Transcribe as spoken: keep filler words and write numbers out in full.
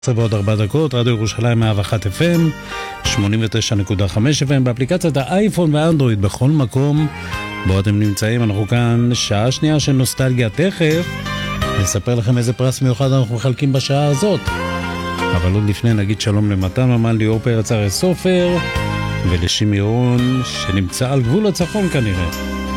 ועוד ארבע דקות, רדיו ירושלים מאה ואחת אף אם, שמונים ותשע נקודה חמש אף אם, באפליקציית האייפון והאנדרואיד, בכל מקום בו אתם נמצאים. אנחנו כאן שעה שנייה של נוסטלגיה. תכף נספר לכם איזה פרס מיוחד אנחנו מחלקים בשעה הזאת, אבל עוד לפני נגיד שלום למתן ממן, ליאור פרץ, אריה סופר ולשימי רון שנמצא על גבול הצפון כנראה.